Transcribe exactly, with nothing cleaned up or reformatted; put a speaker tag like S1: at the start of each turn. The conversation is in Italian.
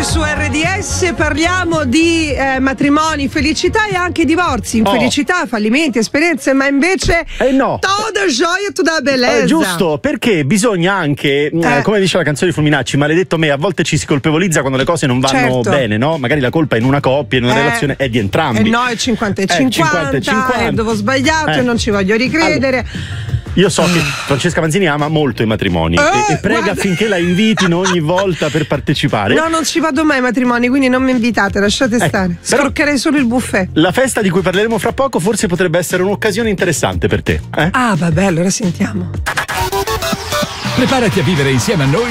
S1: su R D S parliamo di eh, matrimoni, felicità e anche divorzi, infelicità, oh. fallimenti, esperienze, ma invece
S2: eh no.
S1: tutta gioia, tutta bellezza.
S2: Eh, giusto, perché bisogna anche, eh. Eh, come dice la canzone di Fulminacci, maledetto me, a volte ci si colpevolizza quando le cose non vanno
S1: certo.
S2: bene, no? Magari la colpa in una coppia, in una eh. relazione è di entrambi.
S1: Eh no, è cinquanta e cinquanta,
S2: eh, cinquanta,
S1: eh, dove ho sbagliato,
S2: eh.
S1: non ci voglio ricredere.
S2: Allora. Io so che Francesca Manzini ama molto i matrimoni eh, e, e prega guarda. affinché la invitino ogni volta per partecipare.
S1: No, non ci vado mai ai matrimoni, quindi non mi invitate, lasciate eh, stare. Scroccherei solo il buffet.
S2: La festa di cui parleremo fra poco forse potrebbe essere un'occasione interessante per te. Eh?
S1: Ah, vabbè, allora sentiamo.
S3: Preparati a vivere insieme a noi